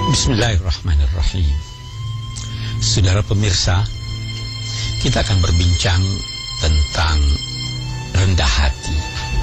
Bismillahirrahmanirrahim. Saudara pemirsa, kita akan berbincang tentang rendah hati.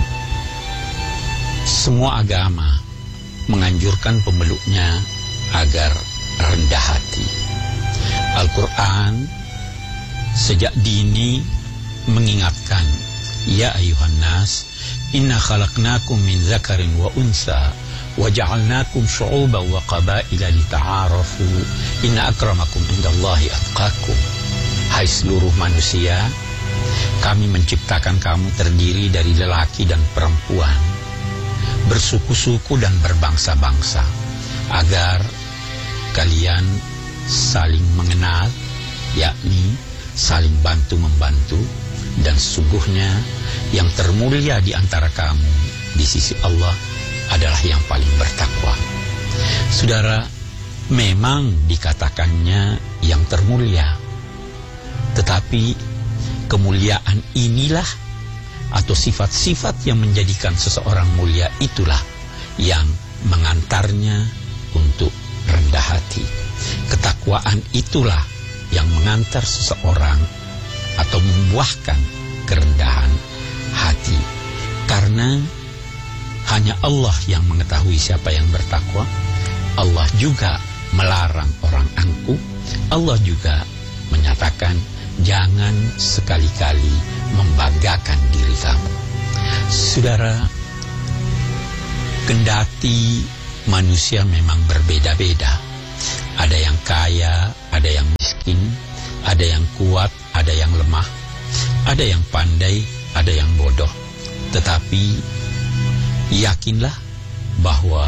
Semua agama menganjurkan pemeluknya agar rendah hati. Al-Quran sejak dini mengingatkan, ya ayuhan nas, inna khalaqnakum min zakarin wa unsa wa ja'alnakum syu'uban wa qabaila lita'arafu inna akramakum indallahi atqakum. Hai seluruh manusia, kami menciptakan kamu terdiri dari lelaki dan perempuan, bersuku-suku dan berbangsa-bangsa, agar kalian saling mengenal, yakni saling bantu-membantu, dan sesungguhnya yang termulia di antara kamu di sisi Allah adalah yang paling bertakwa. Saudara, memang dikatakannya yang termulia, tetapi kemuliaan inilah atau sifat-sifat yang menjadikan seseorang mulia itulah yang mengantarnya untuk rendah hati. Ketakwaan itulah yang mengantar seseorang atau membuahkan kerendahan hati. Karena hanya Allah yang mengetahui siapa yang bertakwa. Allah juga melarang orang angkuh. Allah juga menyatakan, jangan sekali-kali membanggakan diri kamu. Saudara, kendati manusia memang berbeda-beda. Ada yang kaya, ada yang miskin, ada yang kuat, ada yang lemah, ada yang pandai, ada yang bodoh. Tetapi yakinlah bahwa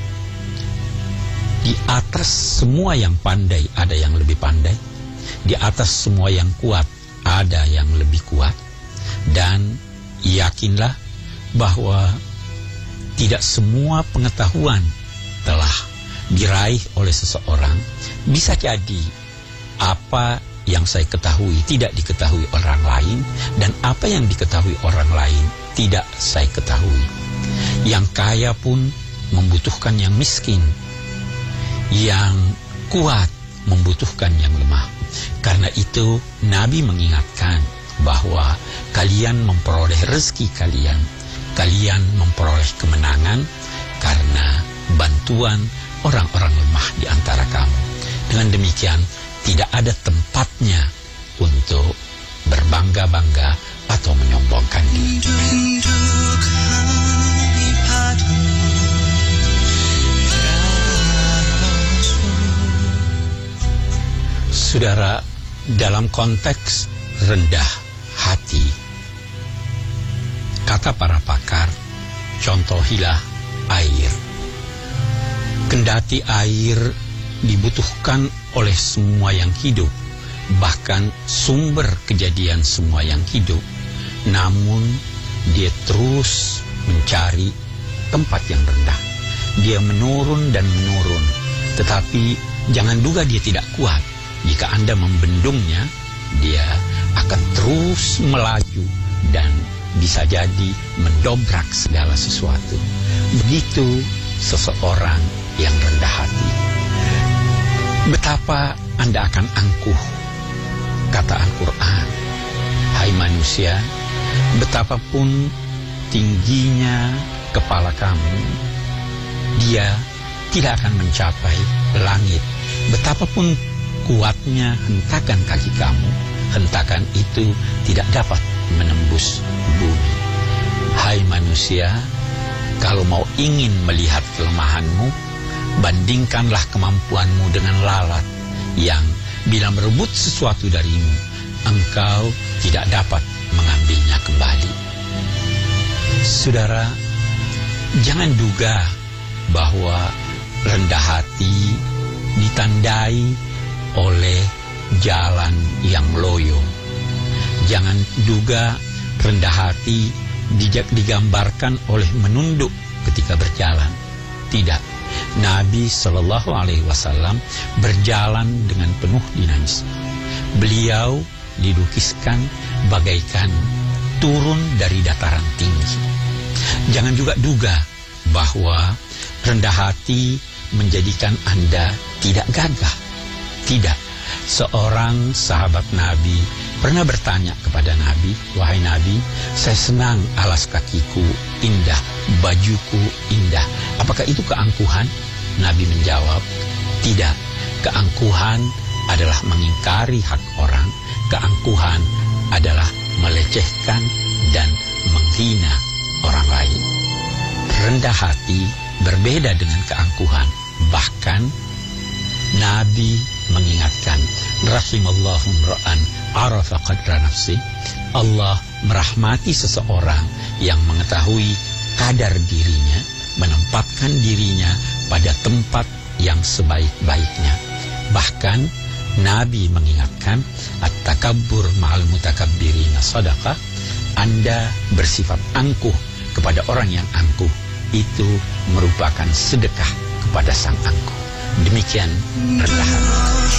di atas semua yang pandai ada yang lebih pandai, di atas semua yang kuat ada yang lebih kuat, dan yakinlah bahwa tidak semua pengetahuan telah diraih oleh seseorang. Bisa jadi apa yang saya ketahui tidak diketahui orang lain, dan apa yang diketahui orang lain tidak saya ketahui. Yang kaya pun membutuhkan yang miskin, yang kuat membutuhkan yang lemah. Karena itu Nabi mengingatkan bahwa kalian memperoleh rezeki kalian memperoleh kemenangan karena bantuan orang-orang lemah di antara kamu. Dengan demikian, tidak ada tempatnya untuk berbangga-bangga atau menyombongkan diri. Saudara, dalam konteks rendah hati, kata para pakar, contohilah air. Kendati air dibutuhkan oleh semua yang hidup, bahkan sumber kejadian semua yang hidup, namun dia terus mencari tempat yang rendah. Dia menurun dan menurun, tetapi jangan duga dia tidak kuat. Jika Anda membendungnya, dia akan terus melaju dan bisa jadi mendobrak segala sesuatu. Begitu seseorang yang rendah hati. Betapa Anda akan angkuh, kata Al-Quran. Hai manusia, betapapun tingginya kepala kamu, dia tidak akan mencapai langit. Betapapun kuatnya hentakan kaki kamu, hentakan itu tidak dapat menembus bumi. Hai manusia, kalau mau ingin melihat kelemahanmu, bandingkanlah kemampuanmu dengan lalat yang bila merebut sesuatu darimu, engkau tidak dapat mengambilnya kembali. Saudara, jangan duga bahwa rendah hati ditandai oleh jalan yang loyo. Jangan duga rendah hati digambarkan oleh menunduk ketika berjalan. Tidak. Nabi SAW berjalan dengan penuh dinamisme. Beliau dilukiskan bagaikan turun dari dataran tinggi. Jangan juga duga bahwa rendah hati menjadikan Anda tidak gagah. Tidak. Seorang sahabat Nabi pernah bertanya kepada Nabi, "Wahai Nabi, saya senang alas kakiku indah, bajuku indah. Apakah itu keangkuhan?" Nabi menjawab, "Tidak. Keangkuhan adalah mengingkari hak orang. Keangkuhan adalah melecehkan dan menghina orang lain." Rendah hati berbeda dengan keangkuhan. Bahkan Nabi mengingatkan, rahimallahu imra'an arafa qadra nafsi. Allah merahmati seseorang yang mengetahui kadar dirinya, menempatkan dirinya pada tempat yang sebaik-baiknya. Bahkan Nabi mengingatkan, at-takabbur ma'al mutakabbirina sadaqah. Anda bersifat angkuh kepada orang yang angkuh, itu merupakan sedekah kepada sang angkuh. Demikian rendah hati.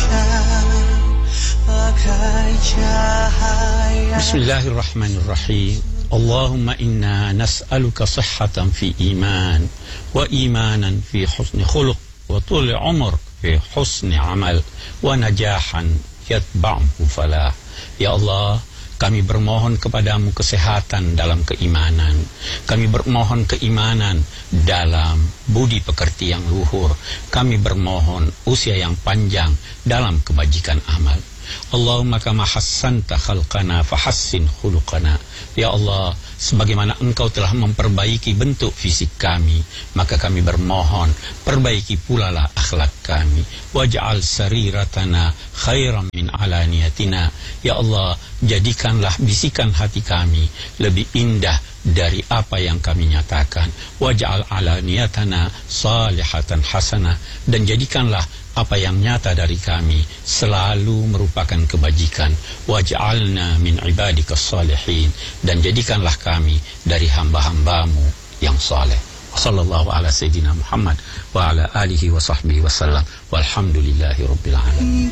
Bismillahirrahmanirrahim. Allahumma inna nas'aluka sihhatan fi iman, wa imanan fi husni khuluq, wa tuli umur fi husni amal, wa najahan yatba'uhu falah. Ya Allah, kami bermohon kepadamu kesehatan dalam keimanan. Kami bermohon keimanan dalam budi pekerti yang luhur. Kami bermohon usia yang panjang dalam kebajikan amal. Allahumma kama hassanta khalqana fahassin khuluqana. Ya Allah, sebagaimana Engkau telah memperbaiki bentuk fisik kami, maka kami bermohon, perbaiki pula lah akhlak kami. Waj'al sariratana khairan min alaniyatina. Ya Allah, jadikanlah bisikan hati kami lebih indah dari apa yang kami nyatakan. Waj'al alaniyatana salihatan hasanah. Dan jadikanlah apa yang nyata dari kami selalu merupakan kebajikan. Waj'alna min ibadika salihin. Dan jadikanlah kami dari hamba-hambamu yang saleh. Sallallahu ala sayyidina Muhammad wa ala alihi wa sahbihi wa sallam. Walhamdulillahi rabbil alamin.